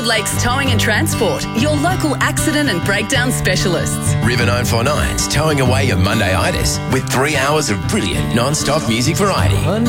Lakes Towing and Transport, your local accident and breakdown specialists. River 949's towing away your Monday-itis with 3 hours of brilliant non-stop music variety.